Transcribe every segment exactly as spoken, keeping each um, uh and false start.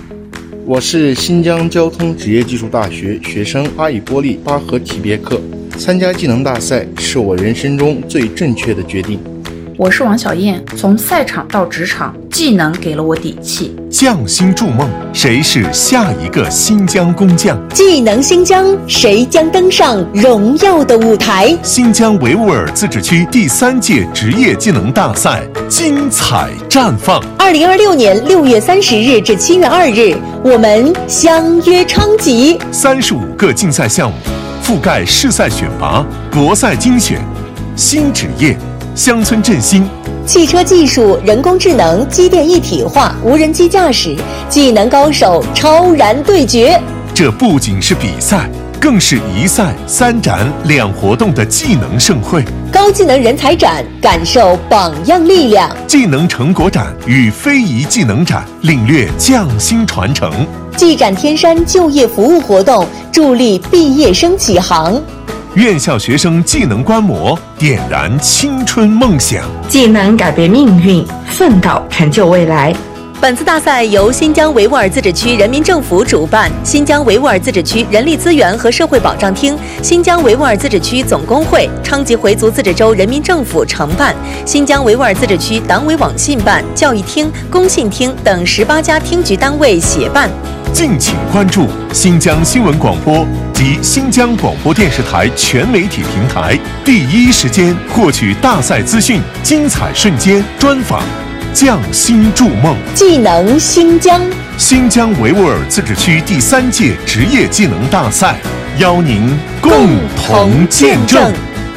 我是新疆交通职业技术大学学生阿以波利巴合体别克。参加技能大赛是我人生中最正确的决定。 我是王小燕，从赛场到职场，技能给了我底气。 匠心筑梦，谁是下一个新疆工匠？ 技能新疆，谁将登上荣耀的舞台？ 新疆维吾尔自治区第三届职业技能大赛精彩绽放。 二零二六年六月三十日至七月二日，我们相约昌吉。 三十五个竞赛项目，覆盖市赛选拔、国赛精选、新职业、乡村振兴、 汽车技术、人工智能、机电一体化、无人机驾驶，技能高手超然对决。 这不仅是比赛，更是一赛三展两活动的技能盛会。 高技能人才展，感受榜样力量； 技能成果展与非遗技能展，领略匠心传承。 技展天山就业服务活动，助力毕业生起航。 院校学生技能观摩，点燃青春梦想。 技能改变命运，奋斗成就未来。 本次大赛由新疆维吾尔自治区人民政府主办，新疆维吾尔自治区人力资源和社会保障厅、新疆维吾尔自治区总工会、昌吉回族自治州人民政府承办，新疆维吾尔自治区党委网信办、教育厅、工信厅等十八家厅局单位协办。 敬请关注新疆新闻广播及新疆广播电视台全媒体平台，第一时间获取大赛资讯、精彩瞬间专访。匠心筑梦， 技能新疆。 新疆维吾尔自治区第三届职业技能大赛，邀您共同见证。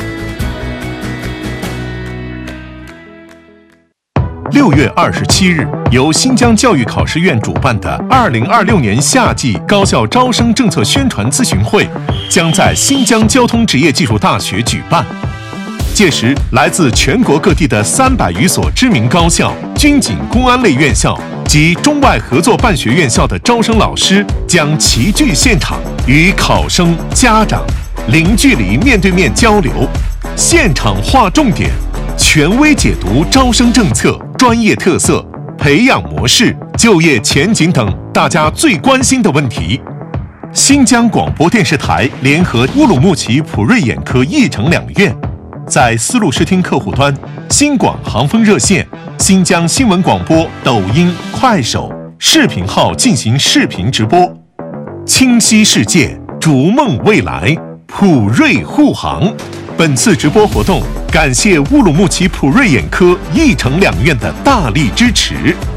六月二十七日，由新疆教育考试院主办的二零二六年夏季高校招生政策宣传咨询会，将在新疆交通职业技术大学举办。届时，来自全国各地的三百余所知名高校、军警公安类院校及中外合作办学院校的招生老师将齐聚现场，与考生、家长零距离面对面交流，现场划重点，权威解读招生政策、专业特色、培养模式、就业前景等大家最关心的问题。新疆广播电视台联合乌鲁木齐普瑞眼科义城两院，在丝路视听客户端、新广航风热线、新疆新闻广播、抖音、快手视频号进行视频直播。清晰世界，逐梦未来，普瑞护航。本次直播活动感谢乌鲁木齐普瑞眼科、义城两院的大力支持。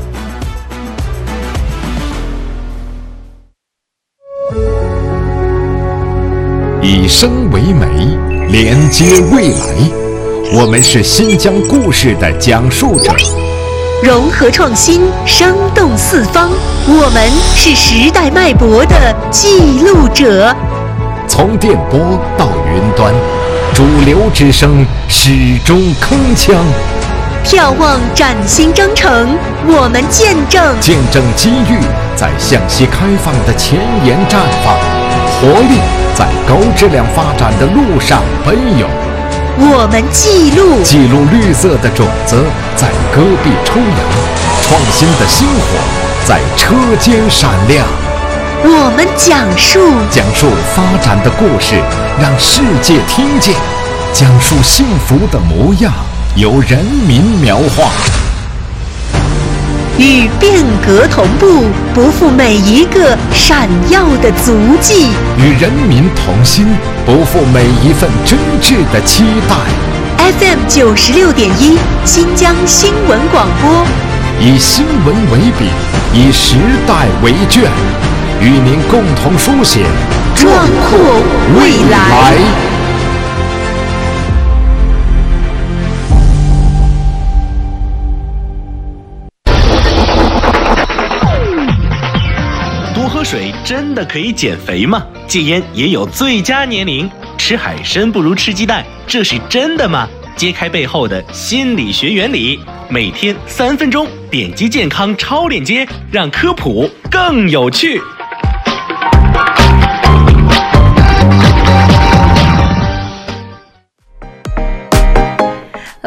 以声为媒，连接未来。我们是新疆故事的讲述者， 融合创新，生动四方。我们是时代脉搏的记录者。 从电波到云端，主流之声始终铿锵。 眺望崭新征程，我们见证见证机遇在向西开放的前沿绽放，活力在高质量发展的路上奔涌。 我们记录记录绿色的种子在戈壁抽芽，创新的星火在车间闪亮。 我们讲述讲述发展的故事，让世界听见，讲述幸福的模样，由人民描画。 与变革同步，不负每一个闪耀的足迹； 与人民同心，不负每一份真挚的期待。 F M 九十六点一，新疆新闻广播， 以新闻为笔，以时代为卷，与您共同书写壮阔未来。 水真的可以减肥吗？戒烟也有最佳年龄，吃海参不如吃鸡蛋，这是真的吗？揭开背后的心理学原理，每天三分钟，点击健康超链接，让科普更有趣。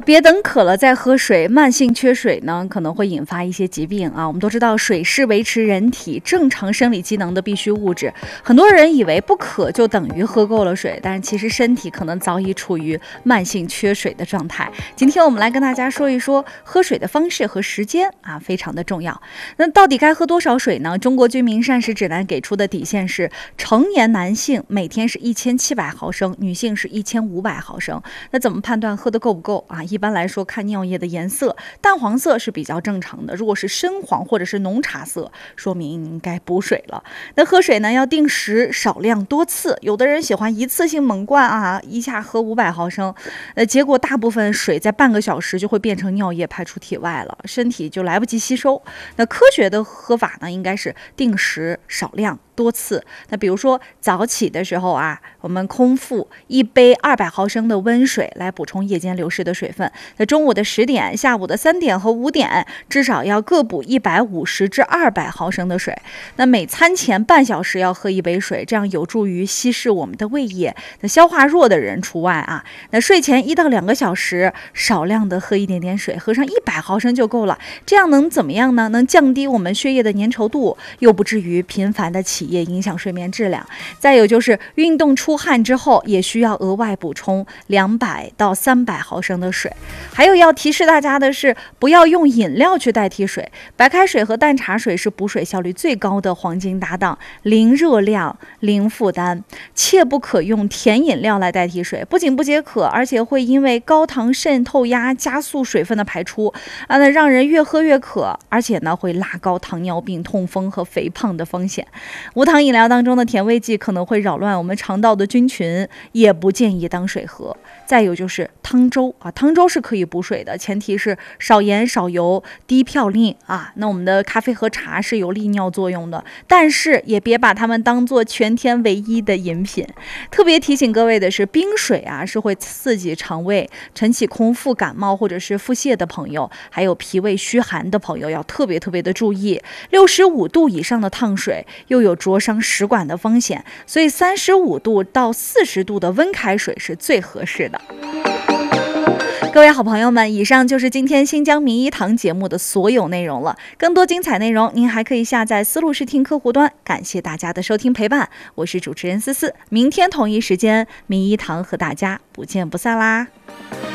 别等渴了再喝水，慢性缺水呢可能会引发一些疾病啊。我们都知道水是维持人体正常生理机能的必需物质，很多人以为不渴就等于喝够了水，但是其实身体可能早已处于慢性缺水的状态。今天我们来跟大家说一说喝水的方式和时间啊，非常的重要。那到底该喝多少水呢？中国居民膳食指南给出的底线是，成年男性每天是一千七百毫升，女性是一千五百毫升。那怎么判断喝得够不够啊？一般来说看尿液的颜色，淡黄色是比较正常的，如果是深黄或者是浓茶色，说明应该补水了。那喝水呢要定时少量多次，有的人喜欢一次性猛灌啊，一下喝五百毫升，呃，结果大部分水在半个小时就会变成尿液排出体外了，身体就来不及吸收。那科学的喝法呢，应该是定时少量多次。那比如说早起的时候啊，我们空腹一杯二百毫升的温水来补充夜间流失的水分。那中午的十点、下午的三点和五点，至少要各补一百五十至二百毫升的水。那每餐前半小时要喝一杯水，这样有助于稀释我们的胃液。那消化弱的人除外啊。那睡前一到两个小时，少量的喝一点点水，喝上一百毫升就够了。这样能怎么样呢？能降低我们血液的粘稠度，又不至于频繁的起夜影响睡眠质量。再有就是运动出汗之后，也需要额外补充两百到三百毫升的水。还有要提示大家的是，不要用饮料去代替水。白开水和淡茶水是补水效率最高的黄金搭档，零热量、零负担，切不可用甜饮料来代替水，不仅不解渴，而且会因为高糖渗透压加速水分的排出啊，那让人越喝越渴，而且呢会拉高糖尿病、痛风和肥胖的风险。无糖饮料当中的甜味剂可能会扰乱我们肠道的菌群，也不建议当水喝。再有就是汤粥啊，汤粥是可以补水的，前提是少盐少油低嘌呤啊。那我们的咖啡和茶是有利尿作用的，但是也别把它们当做全天唯一的饮品。特别提醒各位的是，冰水啊是会刺激肠胃，晨起空腹感冒或者是腹泻的朋友，还有脾胃虚寒的朋友要特别特别的注意。六十五度以上的烫水又有灼伤食管的风险，所以三十五度到四十度的温开水是最合适的。各位好朋友们，以上就是今天新疆名医堂节目的所有内容了。更多精彩内容，您还可以下载思路视听客户端。感谢大家的收听陪伴，我是主持人思思。明天同一时间，名医堂和大家不见不散啦。